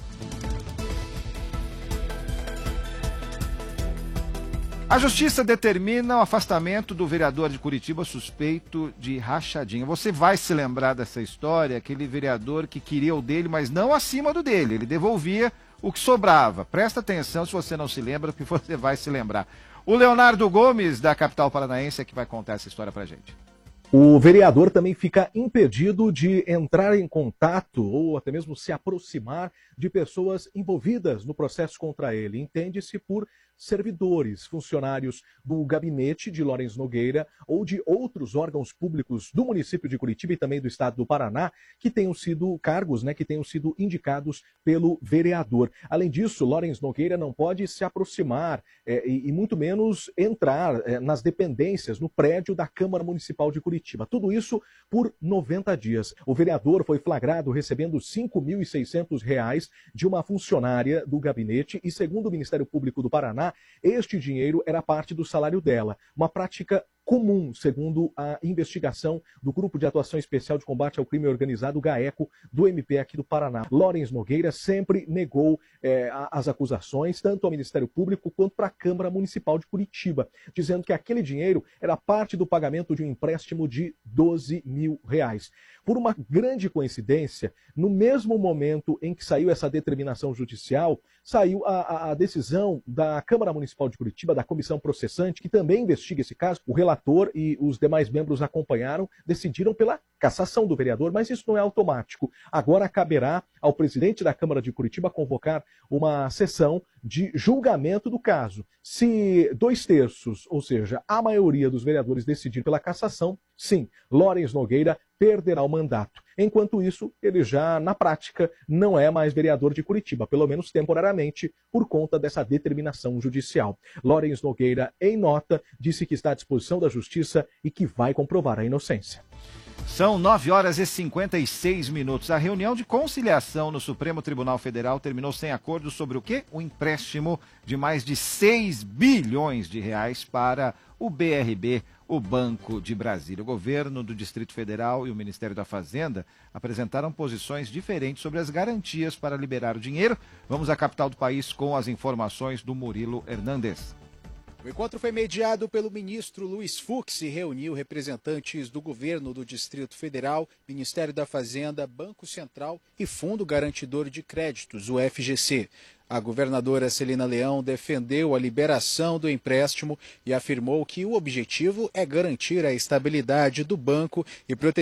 A Justiça determina o afastamento do vereador de Curitiba suspeito de rachadinha. Você vai se lembrar dessa história, aquele vereador que queria o dele, mas não acima do dele. Ele devolvia o que sobrava. Presta atenção se você não se lembra, porque você vai se lembrar. O Leonardo Gomes, da capital paranaense, é que vai contar essa história pra gente. O vereador também fica impedido de entrar em contato ou até mesmo se aproximar de pessoas envolvidas no processo contra ele. Entende-se por servidores, funcionários do gabinete de Lawrence Nogueira ou de outros órgãos públicos do município de Curitiba e também do estado do Paraná, que tenham sido cargos, né, que tenham sido indicados pelo vereador. Além disso, Lawrence Nogueira não pode se aproximar é, e, e muito menos entrar é, nas dependências, no prédio da Câmara Municipal de Curitiba. Tudo isso por noventa dias. O vereador foi flagrado recebendo cinco mil e seiscentos reais de uma funcionária do gabinete e, segundo o Ministério Público do Paraná, este dinheiro era parte do salário dela. Uma prática comum, segundo a investigação do Grupo de Atuação Especial de Combate ao Crime Organizado, GAECO, do M P aqui do Paraná. Lawrence Nogueira sempre negou é, as acusações, tanto ao Ministério Público quanto para a Câmara Municipal de Curitiba, dizendo que aquele dinheiro era parte do pagamento de um empréstimo de doze mil reais. Por uma grande coincidência, no mesmo momento em que saiu essa determinação judicial, saiu a, a, a decisão da Câmara Municipal de Curitiba, da comissão processante, que também investiga esse caso. O relator e os demais membros acompanharam, decidiram pela cassação do vereador, mas isso não é automático. Agora caberá ao presidente da Câmara de Curitiba convocar uma sessão de julgamento do caso. Se dois terços, ou seja, a maioria dos vereadores decidir pela cassação, sim, Lawrence Nogueira perderá o mandato. Enquanto isso, ele já, na prática, não é mais vereador de Curitiba, pelo menos temporariamente, por conta dessa determinação judicial. Lawrence Nogueira, em nota, disse que está à disposição da Justiça e que vai comprovar a inocência. São nove horas e cinquenta e seis minutos. A reunião de conciliação no Supremo Tribunal Federal terminou sem acordo sobre o quê? O empréstimo de mais de seis bilhões de reais para o B R B, o Banco de Brasília. O governo do Distrito Federal e o Ministério da Fazenda apresentaram posições diferentes sobre as garantias para liberar o dinheiro. Vamos à capital do país com as informações do Murilo Hernandes. O encontro foi mediado pelo ministro Luiz Fux e reuniu representantes do governo do Distrito Federal, Ministério da Fazenda, Banco Central e Fundo Garantidor de Créditos, o F G C. A governadora Celina Leão defendeu a liberação do empréstimo e afirmou que o objetivo é garantir a estabilidade do banco e proteger